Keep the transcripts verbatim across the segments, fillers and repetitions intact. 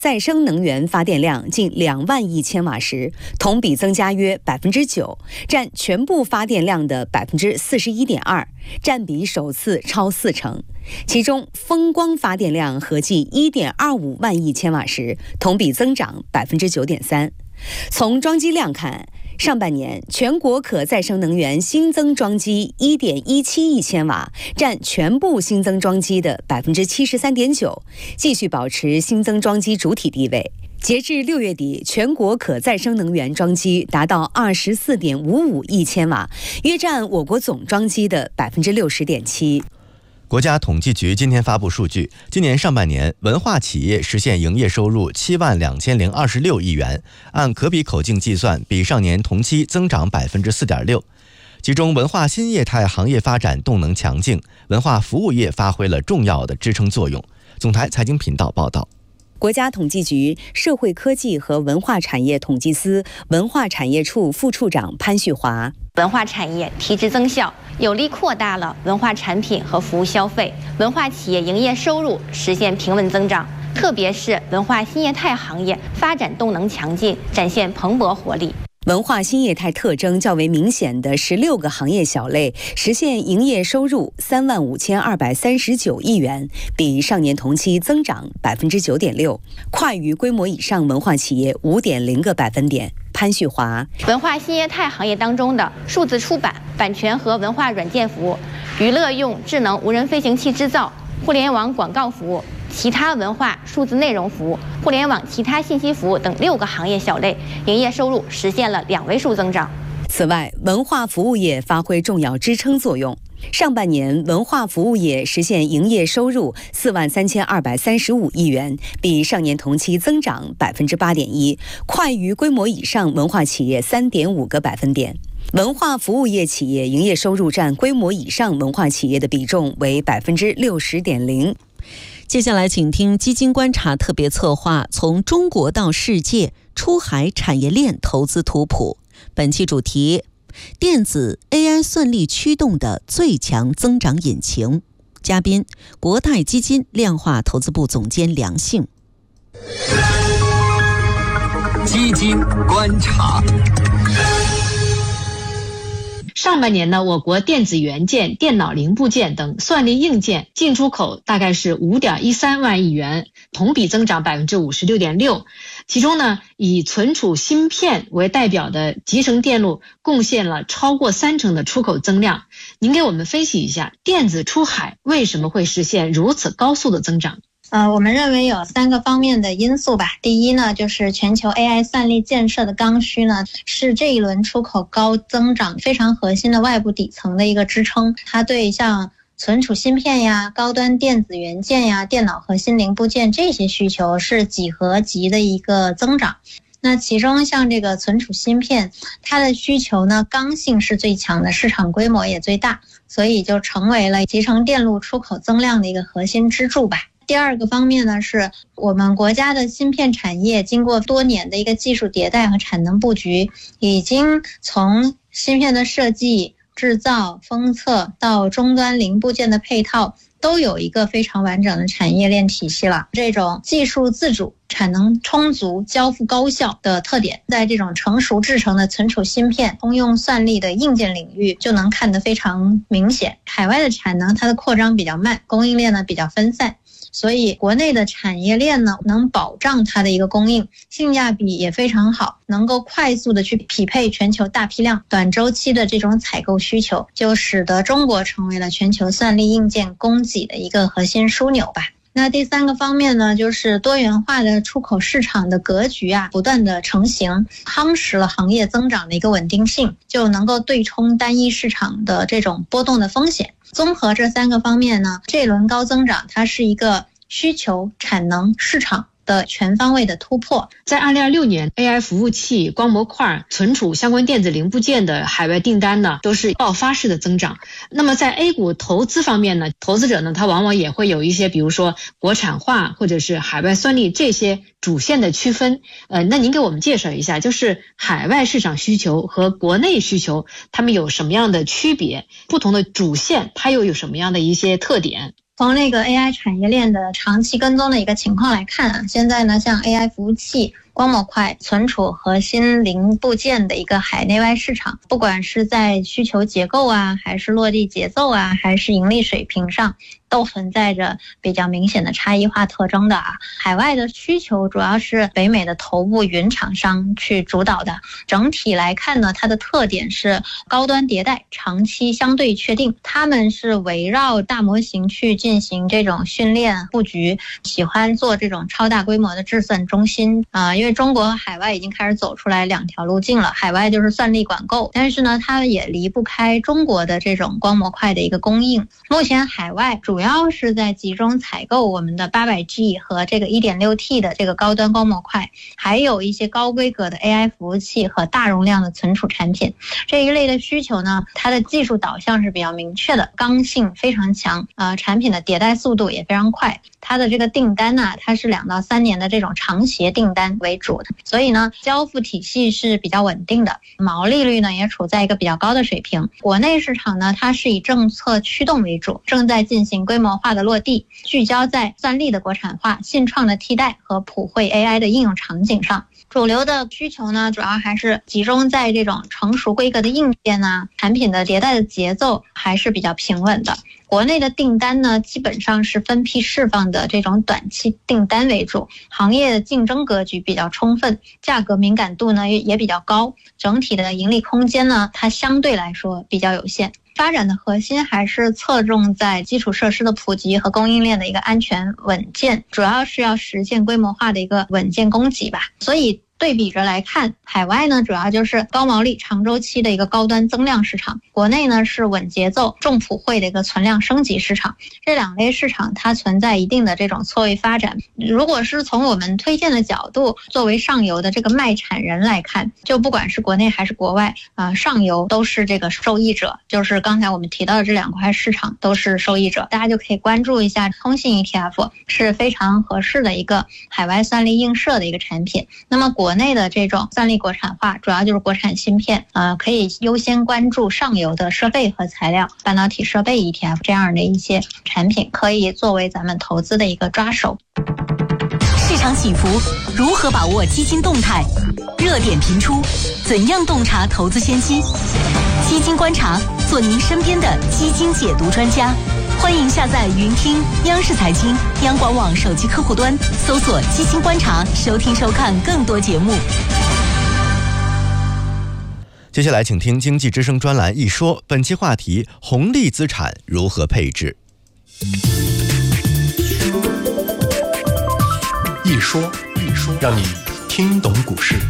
再生能源发电量近两万亿千瓦时，同比增加约百分之九，占全部发电量的百分之四十一点二，占比首次超四成。其中，风光发电量合计一点二五万亿千瓦时，同比增长百分之九点三。从装机量看，上半年全国可再生能源新增装机 一点一七亿千瓦，占全部新增装机的 百分之七十三点九， 继续保持新增装机主体地位。截至六月底，全国可再生能源装机达到 二十四点五五亿千瓦，约占我国总装机的 百分之六十点七。 国家统计局今天发布数据，今年上半年文化企业实现营业收入七万两千零二十六亿元，按可比口径计算，比上年同期增长百分之四点六。其中，文化新业态行业发展动能强劲，文化服务业发挥了重要的支撑作用。总台财经频道报道。 国家统计局社会科技和文化产业统计司文化产业处副处长潘旭华， 文化产业提质增效，有力扩大了文化产品和服务消费，文化企业营业收入实现平稳增长，特别是文化新业态行业发展动能强劲，展现蓬勃活力。 文化新业态特征较为明显的十六个行业小类实现营业收入三万五千二百三十九亿元，比上年同期增长百分之九点六，快于规模以上文化企业五点零个百分点。潘旭华， 文化新业态行业当中的数字出版、版权和文化软件服务、娱乐用智能无人飞行器制造、互联网广告服务、其他文化数字内容服务、互联网其他信息服务等六个行业小类，营业收入实现了两位数增长。 此外，文化服务业发挥重要支撑作用。上半年，文化服务业实现营业收入四万三千二百三十五亿元，比上年同期增长百分之八点一，快于规模以上文化企业三点五个百分点。文化服务业企业营业收入占规模以上文化企业的比重为百分之六十点零。 接下来，请听基金观察特别策划：从中国到世界，出海产业链投资图谱。本期主题：电子 A I 算力驱动的最强增长引擎。嘉宾：国泰基金量化投资部总监梁幸。 基金观察。上半年呢，我国电子元件、电脑零部件等算力硬件进出口大概是 五点一三万亿元，同比增长 百分之五十六点六。其中呢，以存储芯片为代表的集成电路贡献了超过三成的出口增量。您给我们分析一下，电子出海为什么会实现如此高速的增长？ 呃，我们认为有三个方面的因素吧。第一呢，就是全球 A I 算力建设的刚需呢，是这一轮出口高增长非常核心的外部底层的一个支撑。它对像存储芯片呀、高端电子元件呀、电脑核心零部件这些需求是几何级的一个增长。那其中像这个存储芯片，它的需求呢，刚性是最强的，市场规模也最大，所以就成为了集成电路出口增量的一个核心支柱吧。第二个方面呢，是我们国家的芯片产业经过多年的一个技术迭代和产能布局，已经从芯片的设计、制造、封测到终端零部件的配套，都有一个非常完整的产业链体系了。这种技术自主、产能充足、交付高效的特点，在这种成熟制成的存储芯片、通用算力的硬件领域就能看得非常明显。海外的产能它的扩张比较慢，供应链呢比较分散，所以国内的产业链呢能保障它的一个供应，性价比也非常好，能够快速的去匹配全球大批量短周期的这种采购需求，就使得中国成为了全球算力硬件供给的一个核心枢纽吧。那第三个方面呢，就是多元化的出口市场的格局啊，不断的成型，夯实了行业增长的一个稳定性，就能够对冲单一市场的这种波动的风险。综合这三个方面呢，这轮高增长它是一个需求、产能、市场的全方位的突破。 在二零二六年 A I 服务器、光模块、存储相关电子零部件的海外订单呢，都是爆发式的增长。那么在 A 股投资方面呢，投资者呢，他往往也会有一些，比如说国产化或者是海外算力这些主线的区分。呃，那您给我们介绍一下，就是海外市场需求和国内需求，它们有什么样的区别？不同的主线它又有什么样的一些特点？ 从那个 A I 产业链的长期跟踪的一个情况来看啊，现在呢，像 A I 服务器、光模块、存储核心零部件的一个海内外市场，不管是在需求结构啊，还是落地节奏啊，还是盈利水平上，都存在着比较明显的差异化特征的啊。海外的需求主要是北美的头部云厂商去主导的，整体来看呢，它的特点是高端迭代，长期相对确定。他们是围绕大模型去进行这种训练布局，喜欢做这种超大规模的计算中心啊、呃，因为中国和海外已经开始走出来两条路径了，海外就是算力管够，但是呢，它也离不开中国的这种光模块的一个供应。目前海外主要是在集中采购我们的 八百 G 和这个 一点六 T 的这个高端光模块，还有一些高规格的 A I 服务器和大容量的存储产品。这一类的需求呢，它的技术导向是比较明确的，刚性非常强，呃，产品的迭代速度也非常快。它的这个订单呢、啊，它是两到三年的这种长协订单为主的，所以呢，交付体系是比较稳定的，毛利率呢也处在一个比较高的水平。国内市场呢，它是以政策驱动为主，正在进行规模化的落地，聚焦在算力的国产化、信创的替代和普惠 A I 的应用场景上。主流的需求呢，主要还是集中在这种成熟规格的硬件啊，产品的迭代的节奏还是比较平稳的。国内的订单呢，基本上是分批释放的这种短期订单为主，行业的竞争格局比较充分，价格敏感度呢也比较高，整体的盈利空间呢，它相对来说比较有限。发展的核心还是侧重在基础设施的普及和供应链的一个安全稳健，主要是要实现规模化的一个稳健供给吧。所以对比着来看，海外呢主要就是高毛利、长周期的一个高端增量市场，国内呢是稳节奏、重普惠的一个存量升级市场。这两类市场它存在一定的这种错位发展。如果是从我们推荐的角度，作为上游的这个卖产人来看，就不管是国内还是国外啊、呃，上游都是这个受益者，就是刚才我们提到的这两块市场都是受益者，大家就可以关注一下通信 E T F， 是非常合适的一个海外算力映射的一个产品。那么国内的这种算力国产化，主要就是国产芯片，呃，可以优先关注上游的设备和材料、半导体设备 E T F 这样的一些产品，可以作为咱们投资的一个抓手。 市场起伏，如何把握基金动态？热点频出，怎样洞察投资先机？基金观察，做您身边的基金解读专家。欢迎下载云听央视财经、央广网手机客户端，搜索基金观察，收听收看更多节目。 接下来请听经济之声专栏一说，本期话题：红利资产如何配置？ 一说一说，让你听懂股市。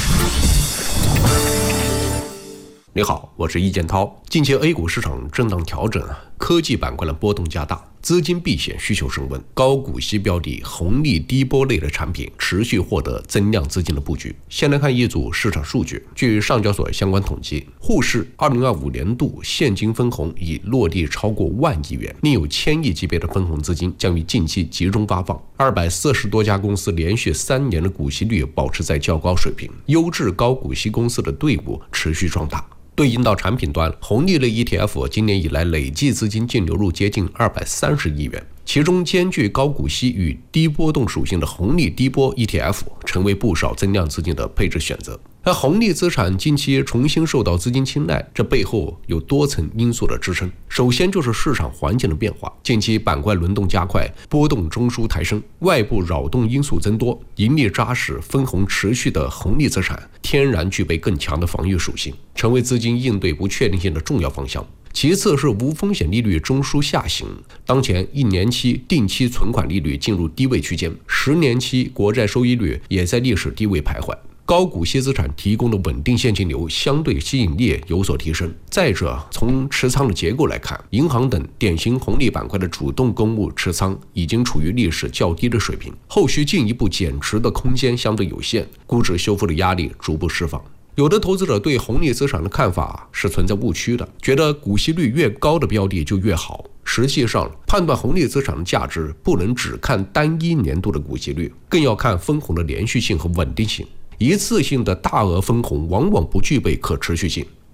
你好，我是易建涛。近期 A 股市场震荡调整啊，科技板块的波动加大，资金避险需求升温，高股息标的、红利低波类的产品持续获得增量资金的布局。先来看一组市场数据，据上交所相关统计，沪市二零二五年度现金分红已落地超过万亿元，另有千亿级别的分红资金将于近期集中发放。二百四十多家公司连续三年的股息率保持在较高水平，优质高股息公司的队伍持续壮大。对应到产品端，红利类 E T F 今年以来累计资金净流入接近二百三十亿元，其中兼具高股息与低波动属性的红利低波 E T F 成为不少增量资金的配置选择。而红利资产近期重新受到资金青睐，这背后有多层因素的支撑。首先就是市场环境的变化，近期板块轮动加快，波动中枢抬升，外部扰动因素增多，盈利扎实、分红持续的红利资产天然具备更强的防御属性，成为资金应对不确定性的重要方向。其次是无风险利率中枢下行，当前一年期定期存款利率进入低位区间，十年期国债收益率也在历史低位徘徊。高股息资产提供的稳定现金流相对吸引力有所提升。再者，从持仓的结构来看，银行等典型红利板块的主动公募持仓已经处于历史较低的水平，后续进一步减持的空间相对有限，估值修复的压力逐步释放。有的投资者对红利资产的看法是存在误区的，觉得股息率越高的标的就越好。实际上，判断红利资产的价值不能只看单一年度的股息率，更要看分红的连续性和稳定性。一次性的大额分红往往不具备可持续性，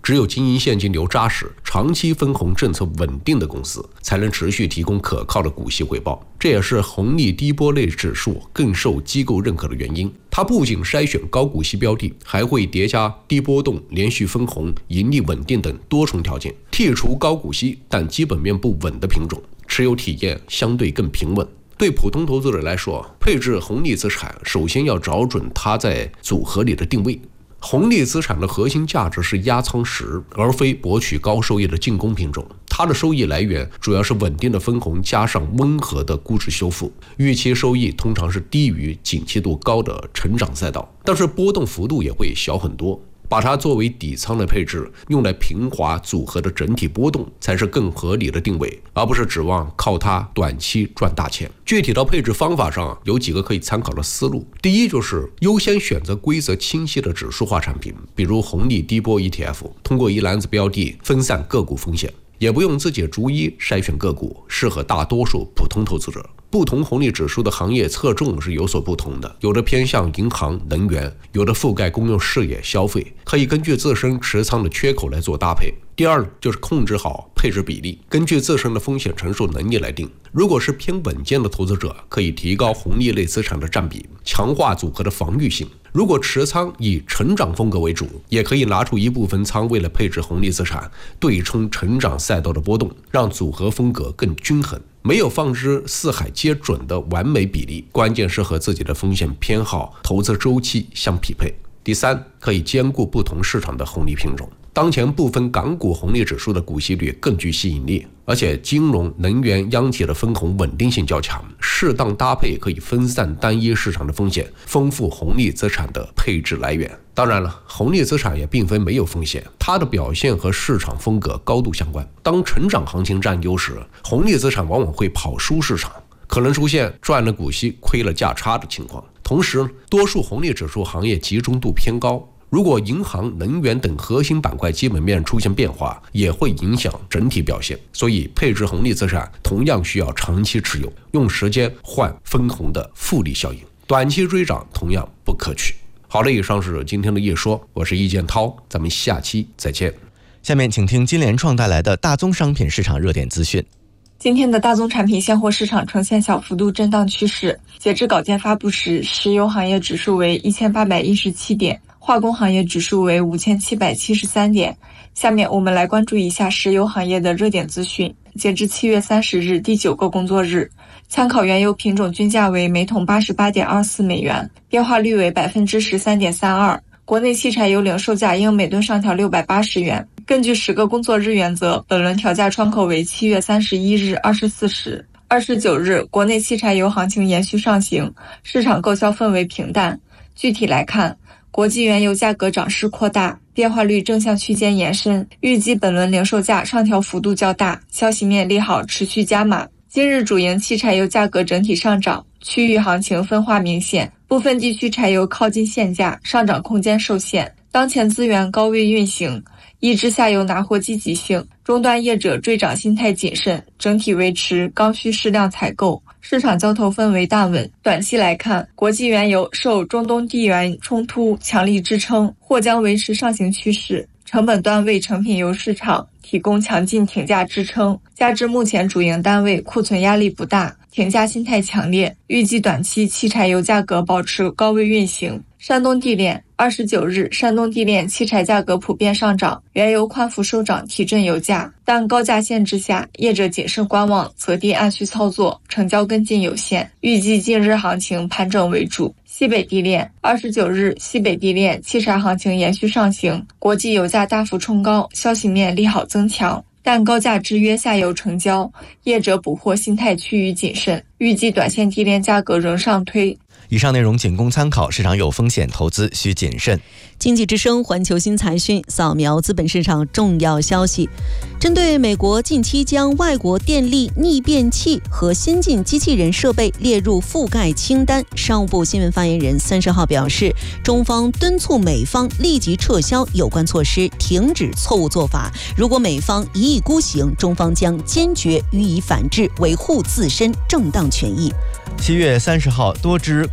只有经营现金流扎实、长期分红政策稳定的公司，才能持续提供可靠的股息回报。这也是红利低波类指数更受机构认可的原因。它不仅筛选高股息标的，还会叠加低波动、连续分红、盈利稳定等多重条件，剔除高股息但基本面不稳的品种，持有体验相对更平稳。对普通投资者来说，配置红利资产首先要找准它在组合里的定位。红利资产的核心价值是压舱石，而非博取高收益的进攻品种。它的收益来源主要是稳定的分红加上温和的估值修复，预期收益通常是低于景气度高的成长赛道，但是波动幅度也会小很多。把它作为底仓的配置，用来平滑组合的整体波动，才是更合理的定位，而不是指望靠它短期赚大钱。具体到配置方法上，有几个可以参考的思路。第一，就是优先选择规则清晰的指数化产品，比如红利低波 E T F， 通过一篮子标的分散个股风险，也不用自己逐一筛选个股，适合大多数普通投资者。不同红利指数的行业侧重是有所不同的，有的偏向银行、能源，有的覆盖公用事业、消费，可以根据自身持仓的缺口来做搭配。第二，就是控制好配置比例，根据自身的风险承受能力来定。如果是偏稳健的投资者，可以提高红利类资产的占比，强化组合的防御性。如果持仓以成长风格为主，也可以拿出一部分仓为了配置红利资产，对冲成长赛道的波动，让组合风格更均衡。没有放之四海皆准的完美比例，关键是和自己的风险偏好、投资周期相匹配。第三，可以兼顾不同市场的红利品种。当前部分港股红利指数的股息率更具吸引力，而且金融、能源、央企的分红稳定性较强，适当搭配可以分散单一市场的风险，丰富红利资产的配置来源。当然了，红利资产也并非没有风险，它的表现和市场风格高度相关。当成长行情占优时，红利资产往往会跑输市场，可能出现赚了股息亏了价差的情况。同时，多数红利指数行业集中度偏高，如果银行、能源等核心板块基本面出现变化，也会影响整体表现。所以配置红利资产同样需要长期持有，用时间换分红的复利效应，短期追涨同样不可取。好了，以上是今天的夜说，我是易建涛，咱们下期再见。 下面请听金联创带来的大宗商品市场热点资讯。 今天的大宗产品现货市场呈现小幅度震荡趋势，截至稿件发布时，石油行业指数为一千八百一十七点，化工行业指数为五千七百七十三点。下面我们来关注一下石油行业的热点资讯。截至七月三十日第九个工作日，参考原油品种均价为每桶八十八点二四美元，变化率为百分之十三点三二。国内汽柴油零售价应每吨上调六百八十元。根据十个工作日原则，本轮调价窗口为七月三十一日二十四时。二十九日，国内汽柴油行情延续上行，市场购销氛围平淡。具体来看，国际原油价格涨势扩大，变化率正向区间延伸，预计本轮零售价上调幅度较大，消息面利好持续加码。今日主营汽柴油价格整体上涨，区域行情分化明显，部分地区柴油靠近限价，上涨空间受限。当前资源高位运行，抑制下游拿货积极性，终端业者追涨心态谨慎，整体维持刚需适量采购，市场交投氛围淡稳。短期来看，国际原油受中东地缘冲突强力支撑，或将维持上行趋势。成本端为成品油市场提供强劲挺价支撑，加之目前主营单位库存压力不大，挺价心态强烈，预计短期汽柴油价格保持高位运行。山东地炼二十九日，山东地炼汽柴价格普遍上涨，原油宽幅收涨提振油价，但高价限制下，业者谨慎观望，择地按需操作，成交跟进有限，预计近日行情盘整为主。西北地炼二十九日，西北地炼汽柴行情延续上行，国际油价大幅冲高，消息面利好增强，但高价制约下游成交，业者补货心态趋于谨慎，预计短线地炼价格仍上推。 以上内容仅供参考，市场有风险，投资需谨慎。 经济之声环球新财讯扫描资本市场重要消息。针对美国近期将外国电力逆变器和先进机器人设备列入覆盖清单，商务部新闻发言人三十号表示，中方敦促美方立即撤销有关措施，停止错误做法。如果美方一意孤行，中方将坚决予以反制，维护自身正当权益。 七月三十号，多支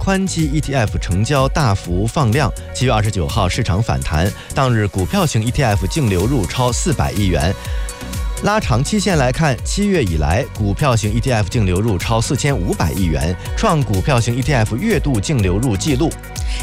宽基 E T F 成交大幅放量，七月二十九号市场反弹，当日股票型 E T F 净流入超四百亿元。拉长期限来看，七月以来股票型 E T F 净流入超四千五百亿元，创股票型 E T F 月度净流入纪录。